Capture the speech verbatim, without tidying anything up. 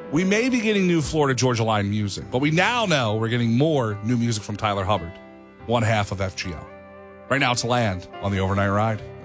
we may be getting new Florida Georgia Line music, but we now know we're getting more new music from Tyler Hubbard, one half of F G O. Right now, it's Land on the Overnight Ride.